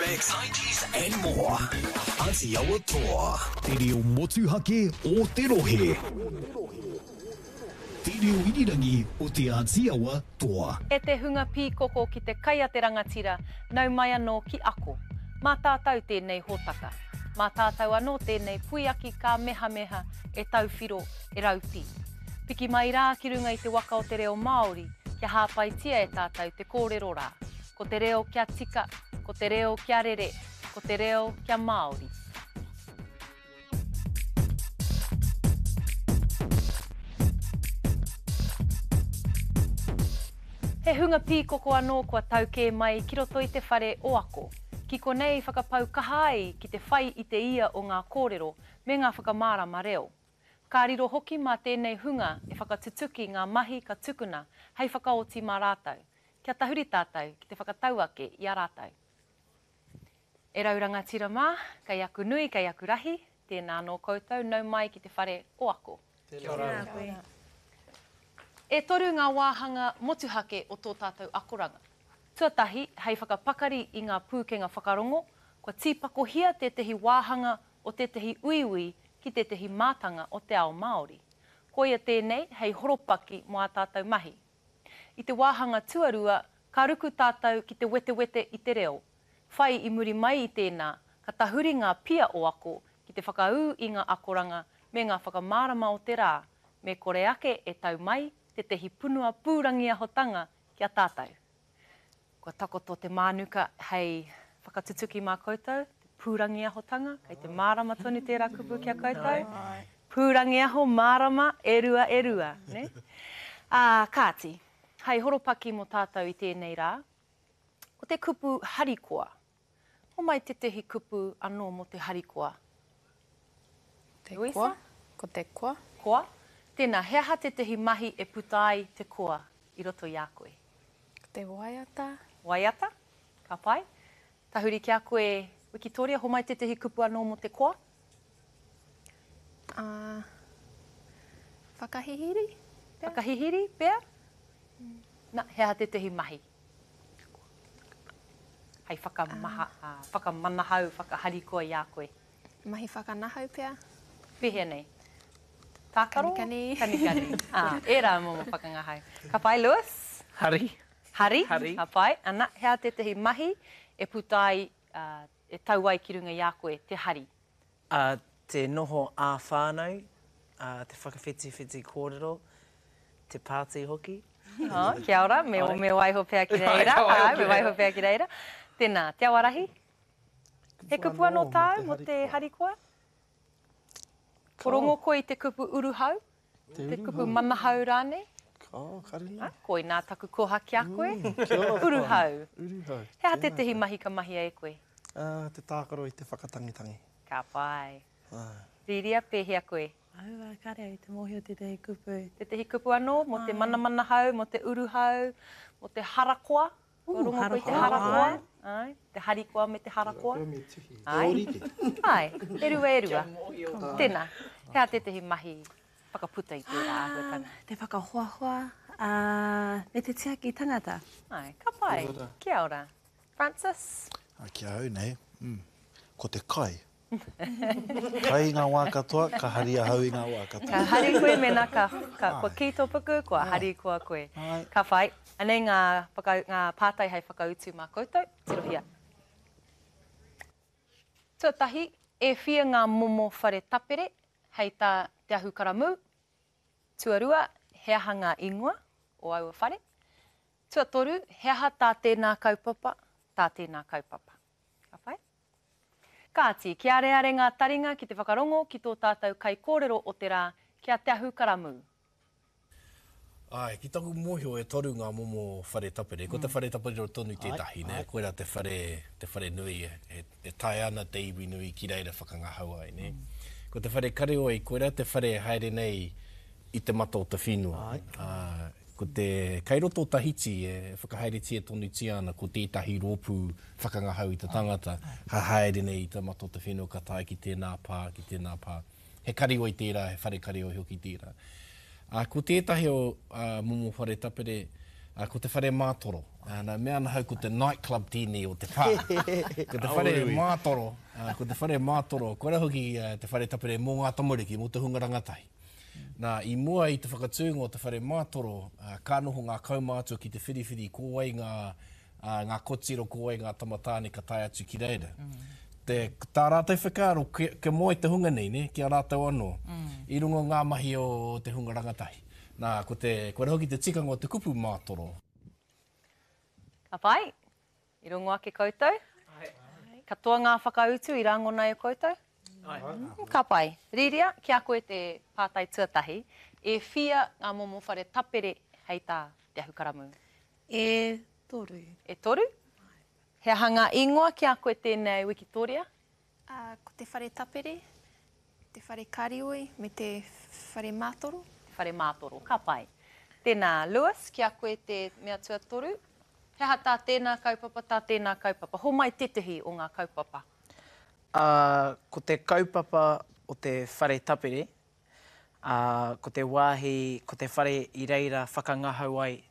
Mix, 90s and more. Auntie Awa Toa. Te reo motuhake o te rohe. Te reo irirangi o te Auntie Awa Toa. E te hunga pīkoko ki te kai a te rangatira, nau mai anō ki ako. Mā tātou tēnei hōtaka. Mā tātou anō tēnei puiaki ka meha e tauwhiro e rauti. Piki mai rā ki runga i te waka o te reo Māori, kia hāpaitia e tātou te kōrero rā. Ko te reo kia tika, ko te reo kia rere, ko te reo kia Māori. He hunga pīkoko anō kua taukē mai ki roto i te whare o ako. Ki konei whakapau kaha ai ki te whai i te ia o ngā kōrero me ngā whakamārama reo. Ka riro hoki mā tēnei hunga e whakatutuki ngā mahi ka tukuna hei whakaoti mā rātou. Kia tahuri tātou ki te whakatauake i a rātou. E rauranga tira mā, kai aku nui, kai aku rahi, tēnā anō koutou, nau mai ki te whare o ako. Kia ora. E toru ngā wāhanga motuhake o tō tātou akoranga. Tuatahi, hei whakapakari i ngā pūkenga whakarongo, kua tīpakohia te tehi wāhanga o te tehi uiui ki te tehi mātanga o te ao Māori. Koia tēnei, hei horopaki mō a tātou mahi. I te wāhanga tuarua, ka ruku tātou ki te wete i te reo. Whai i muri mai i tēnā, ka tahuri ngā pia o ako ki te whakaū i ngā akoranga me ngā whakamārama o te rā, me kore ake e tau mai te tehi punua pūrangi ahotanga kia tātou. Kua takoto te mānuka hei whakatutuki mā koutou, te pūrangi ahotanga, kei te mārama tonu tērā kupu kia koutou. Pūrangi aho, mārama, erua. Ne? Kāti, hei horopaki mō tātou i tēnei rā, ko te kupu harikoa. Ho mai te tehi kupu anō mō te harikoa? Te koa. Ko te koa. Koa. Tēnā, he aha te tehi mahi e puta ai te koa i roto i a koe? Ko te waiata. Waiata, ka pai. Tahuri ki a koe Wikitoria, ho mai te tehi kupu anō mō te koa? Whakahihiri. Pea. Whakahihiri, pea? Nā, he aha te tehi mahi. Hei whakamanahau, whakaharikoa i a koe. Mahi whakanahau pea. Pehea nei. Tākaro? Kanikani. E rā mō whakangahau. Ka pai, Lewis? Hari. Hari. Ka pai. Ana, hea te tehi mahi e putai, e tau ai ki runga i a koe, te hari. Te noho ā whānau, te whakawhiti kōrero, te pāti hoki. Kia ora, me waiho pēr ki reira. Me waiho pēr ki reira. Tēnā, te awarahi? He kupu anō tāu mo te harikoa? Korongo koe i te kupu uruhau? Te kupu manahau rānei? Karina. Koe nā taku koha ki a koe? Uruhau. He aha te tehi mahi ka mahi e koe? Te tākaro i te whakatangitangi. Ka pai. Riria, pēhea koe? Aua, kare au te mohi o te tehi kupu. Te tehi kupu anō, mo te manahau, mo te uruhau, mo te harakoa. Korongo koe i te harakoa. Ai, te harikoa me te harakoa. Ai, erua. Tēnā, hea te tehi mahi whakaputa i tērā āhuatanga. Te whakahoahoa, me te tiaki tangata. Ai, ka pai. Kia ora. Francis? Kia au nei. Ko te kai. Kai ngā wā katoa, ka hari a hau i ngā wā katoa. Ka hari koe mena kua kito puku, kua hari kua koe. Ka whai. Anei ngā pātai hei whakautu mā koutou, tirohia. Tuatahi, e whia ngā momo whare tapere, hei tā te ahu karamu. Tuarua, he aha ngā ingoa o aua whare. Tuatoru, he aha tā tēnā kaupapa, tā tēnā kaupapa. Ka whai? Kāti, ki are ngā taringa ki te whakarongo ki tō tātou kai kōrero o te rā kia te ahu karamu. Ai, ki taku mōhio e toru ngā momo whare tapere. Ko te whare tapere o tonu i tētahi, ne? Koe rā te whare nui, e tae ana te iwi nui ki reira whakangahau ai, ne? Ko te whare kareo i koe rā te whare haere nei i te mata o te whenua. Ko te kairoto tahiti e whakahaere tia tonu tiana ko tētahi rōpū whakangahau i te tangata. Haere nei i te mata o te whenua ka tae ki tēnā pā. He kareo i tērā, he whare kareo hoki tērā. Ko tētahi o momo whare tapere, ko te whare mātoro. Nā mea na hau ko te nightclub tini o te pā. Ko te whare mātoro, koe rā hoki te whare tapere mō ngā tamariki, mō te hunga rangatahi. Nā, i mua i te whakatūnga o te whare mātoro, ka noho ngā kaumātua ki te whiriwhiri, ko ai ngā kotiro, ko ai ngā tamatāne ka tai atu ki reira. Tā rātou whakaaro, ke moe te hunga nei, ne? Kia rātou anō. I rungo ngā mahi o te hunga rangatahi. Nā, koe rā hoki te tikanga o te kupu mātoro. Ka pai, i rungo ake koutou. Katoa ngā whakautu i rango nei o koutou. Ka pai. Riria, kia koe te pātai tuatahi, e whia ngā momo whare tapere hei tā te ahukaramu. E toru. E toru? He hanga ingoa kia koe tēnei Wikitoria. Ko te whare tapere, te whare karioi, me te whare mātoro. Whare mātoro, ka pai. Tēnā Lewis, kia koe te mea tua toru. Heha tā tēnā kaupapa, tā tēnā kaupapa. Ho mai tetuhi o ngā kaupapa? Ko te kaupapa o te whare tapere, ko te wāhi, ko te whare i reira whakangahau ai